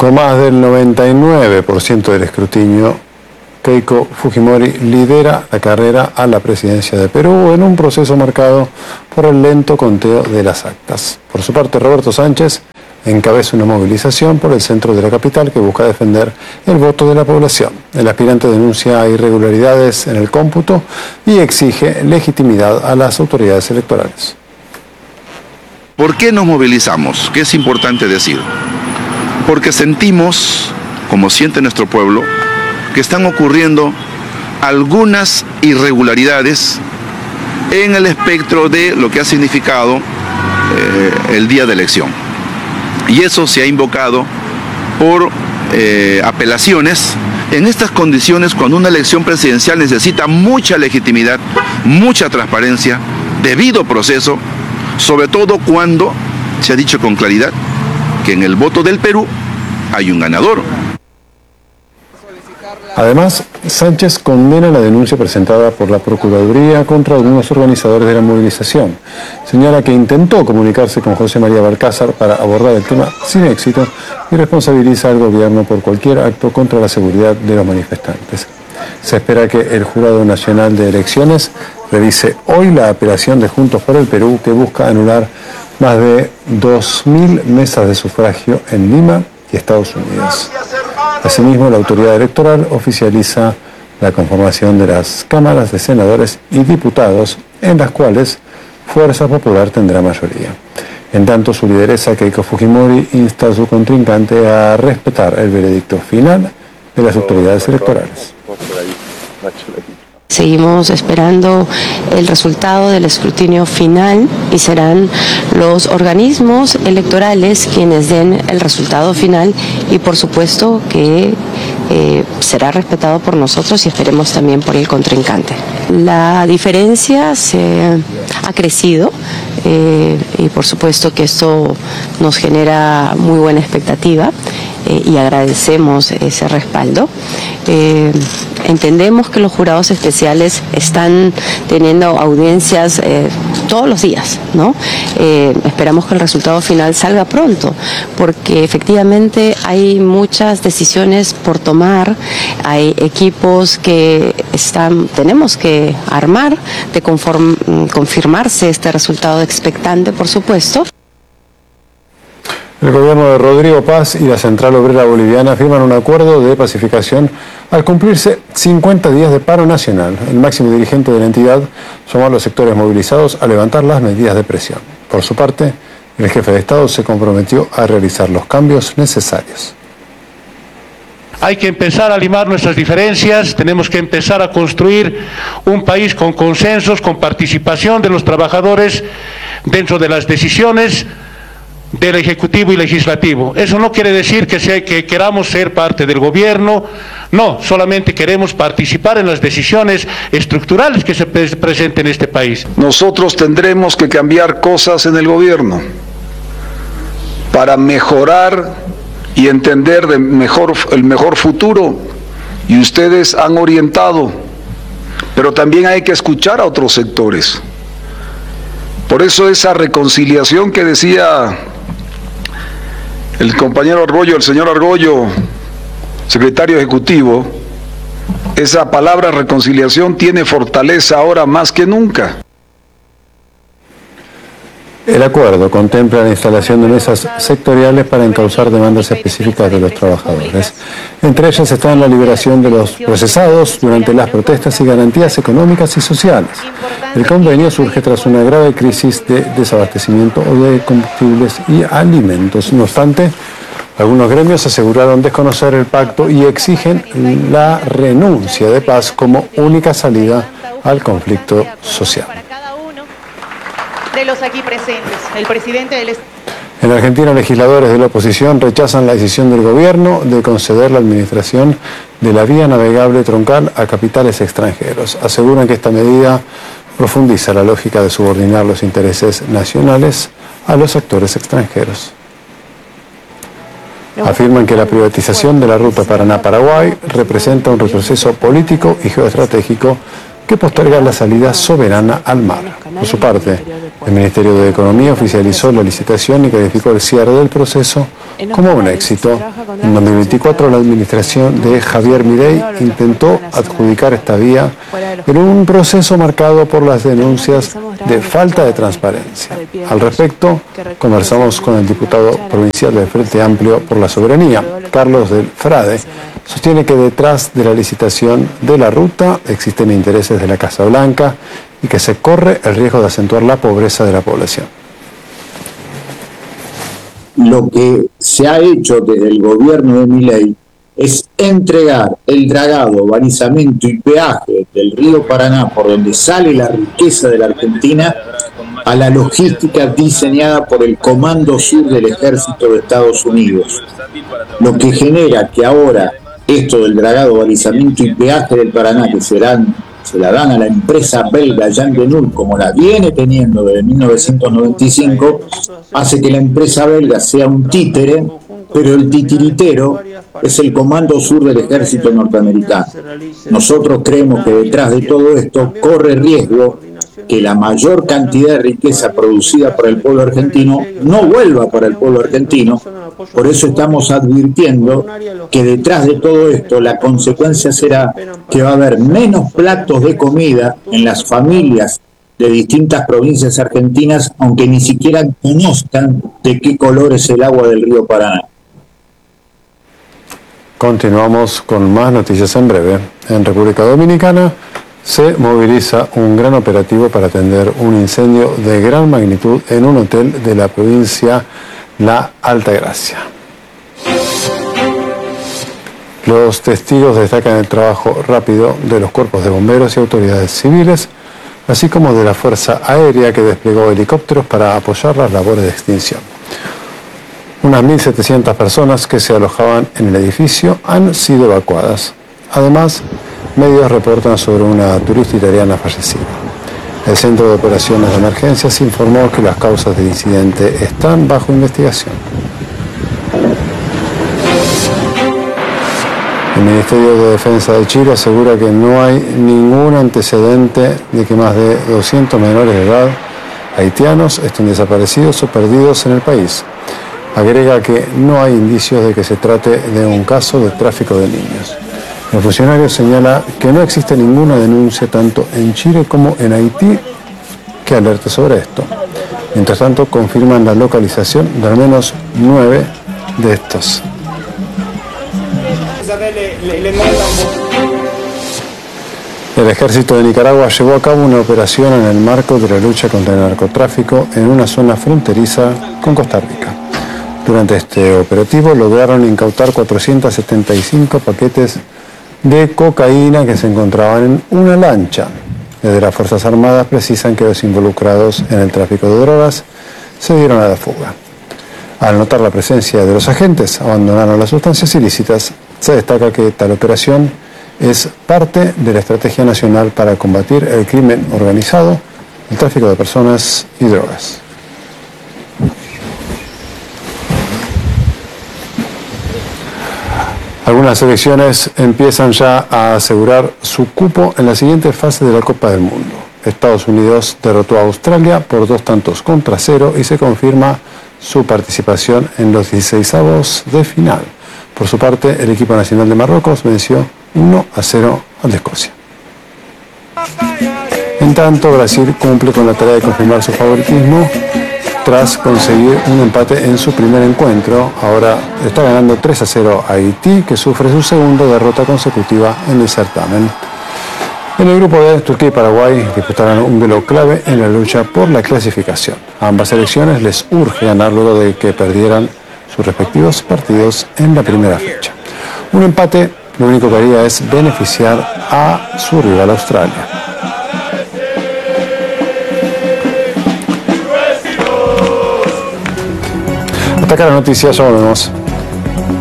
Con más del 99% del escrutinio, Keiko Fujimori lidera la carrera a la presidencia de Perú en un proceso marcado por el lento conteo de las actas. Por su parte, Roberto Sánchez encabeza una movilización por el centro de la capital que busca defender el voto de la población. El aspirante denuncia irregularidades en el cómputo y exige legitimidad a las autoridades electorales. ¿Por qué nos movilizamos? ¿Qué es importante decir? Porque sentimos, como siente nuestro pueblo, que están ocurriendo algunas irregularidades en el espectro de lo que ha significado el día de elección. Y eso se ha invocado por apelaciones. En estas condiciones, cuando una elección presidencial necesita mucha legitimidad, mucha transparencia, debido proceso, sobre todo cuando se ha dicho con claridad que en el voto del Perú hay un ganador. Además, Sánchez condena la denuncia presentada por la Procuraduría contra algunos organizadores de la movilización. Señala que intentó comunicarse con José María Balcázar para abordar el tema sin éxito y responsabiliza al gobierno por cualquier acto contra la seguridad de los manifestantes. Se espera que el Jurado Nacional de Elecciones revise hoy la apelación de Juntos por el Perú que busca anular más de 2.000 mesas de sufragio en Lima y Estados Unidos. Asimismo, la autoridad electoral oficializa la conformación de las cámaras de senadores y diputados, en las cuales Fuerza Popular tendrá mayoría. En tanto, su lideresa, Keiko Fujimori, insta a su contrincante a respetar el veredicto final de las autoridades electorales. Seguimos esperando el resultado del escrutinio final y serán los organismos electorales quienes den el resultado final y por supuesto que será respetado por nosotros y esperemos también por el contrincante. La diferencia ha crecido y por supuesto que esto nos genera muy buena expectativa y agradecemos ese respaldo. Entendemos que los jurados especiales están teniendo audiencias todos los días, ¿no? Esperamos que el resultado final salga pronto, porque efectivamente hay muchas decisiones por tomar, hay equipos que tenemos que armar de confirmarse este resultado expectante, por supuesto. El gobierno de Rodrigo Paz y la Central Obrera Boliviana firman un acuerdo de pacificación al cumplirse 50 días de paro nacional. El máximo dirigente de la entidad llamó a los sectores movilizados a levantar las medidas de presión. Por su parte, el jefe de Estado se comprometió a realizar los cambios necesarios. Hay que empezar a limar nuestras diferencias, tenemos que empezar a construir un país con consensos, con participación de los trabajadores dentro de las decisiones del Ejecutivo y Legislativo. Eso no quiere decir que queramos ser parte del gobierno, no, solamente queremos participar en las decisiones estructurales que se presenten en este país. Nosotros tendremos que cambiar cosas en el gobierno para mejorar y entender el mejor futuro, y ustedes han orientado, pero también hay que escuchar a otros sectores. Por eso esa reconciliación que decía el compañero Argollo, el señor Argollo, secretario ejecutivo, esa palabra reconciliación tiene fortaleza ahora más que nunca. El acuerdo contempla la instalación de mesas sectoriales para encauzar demandas específicas de los trabajadores. Entre ellas están la liberación de los procesados durante las protestas y garantías económicas y sociales. El convenio surge tras una grave crisis de desabastecimiento de combustibles y alimentos. No obstante, algunos gremios aseguraron desconocer el pacto y exigen la renuncia de Paz como única salida al conflicto social. De los aquí presentes, el presidente del Estado. En Argentina, legisladores de la oposición rechazan la decisión del gobierno de conceder la administración de la vía navegable troncal a capitales extranjeros. Aseguran que esta medida profundiza la lógica de subordinar los intereses nacionales a los actores extranjeros. Afirman que la privatización de la ruta Paraná-Paraguay representa un retroceso político y geoestratégico que posterga la salida soberana al mar. Por su parte, el Ministerio de Economía oficializó la licitación y calificó el cierre del proceso como un éxito. En 2024 la administración de Javier Milei intentó adjudicar esta vía en un proceso marcado por las denuncias de falta de transparencia. Al respecto, conversamos con el diputado provincial del Frente Amplio por la Soberanía, Carlos del Frade. Sostiene que detrás de la licitación de la ruta existen intereses de la Casa Blanca y que se corre el riesgo de acentuar la pobreza de la población. Lo que se ha hecho desde el gobierno de Milei es entregar el dragado, balizamiento y peaje del río Paraná, por donde sale la riqueza de la Argentina, a la logística diseñada por el Comando Sur del Ejército de Estados Unidos. Lo que genera que ahora esto del dragado, balizamiento y peaje del Paraná, que se la dan a la empresa belga Jan de Null, como la viene teniendo desde 1995, hace que la empresa belga sea un títere, pero el titiritero es el Comando Sur del Ejército norteamericano. Nosotros creemos que detrás de todo esto corre riesgo que la mayor cantidad de riqueza producida por el pueblo argentino no vuelva para el pueblo argentino. Por eso estamos advirtiendo que detrás de todo esto la consecuencia será que va a haber menos platos de comida en las familias de distintas provincias argentinas, aunque ni siquiera conozcan de qué color es el agua del río Paraná. Continuamos con más noticias en breve. En República Dominicana se moviliza un gran operativo para atender un incendio de gran magnitud en un hotel de la provincia La Altagracia. Los testigos destacan el trabajo rápido de los cuerpos de bomberos y autoridades civiles, así como de la Fuerza Aérea que desplegó helicópteros para apoyar las labores de extinción. Unas 1.700 personas que se alojaban en el edificio han sido evacuadas. Además, medios reportan sobre una turista italiana fallecida. El Centro de Operaciones de Emergencias informó que las causas del incidente están bajo investigación. El Ministerio de Defensa de Chile asegura que no hay ningún antecedente de que más de 200 menores de edad haitianos estén desaparecidos o perdidos en el país. Agrega que no hay indicios de que se trate de un caso de tráfico de niños. El funcionario señala que no existe ninguna denuncia tanto en Chile como en Haití que alerte sobre esto. Mientras tanto, confirman la localización de al menos 9 de estos. El ejército de Nicaragua llevó a cabo una operación en el marco de la lucha contra el narcotráfico en una zona fronteriza con Costa Rica. Durante este operativo lograron incautar 475 paquetes de cocaína que se encontraban en una lancha. Desde las Fuerzas Armadas precisan que los involucrados en el tráfico de drogas se dieron a la fuga. Al notar la presencia de los agentes, abandonaron las sustancias ilícitas. Se destaca que tal operación es parte de la Estrategia Nacional para combatir el crimen organizado, el tráfico de personas y drogas. Algunas selecciones empiezan ya a asegurar su cupo en la siguiente fase de la Copa del Mundo. Estados Unidos derrotó a Australia por 2-0 y se confirma su participación en los 16avos de final. Por su parte, el equipo nacional de Marruecos venció 1-0 al de Escocia. En tanto, Brasil cumple con la tarea de confirmar su favoritismo tras conseguir un empate en su primer encuentro. Ahora está ganando 3-0 a Haití, que sufre su segunda derrota consecutiva en el certamen. En el grupo D, Turquía y Paraguay disputarán un duelo clave en la lucha por la clasificación. A ambas selecciones les urge ganar luego de que perdieran sus respectivos partidos en la primera fecha. Un empate lo único que haría es beneficiar a su rival Australia. Hasta acá la noticia, ya volvemos.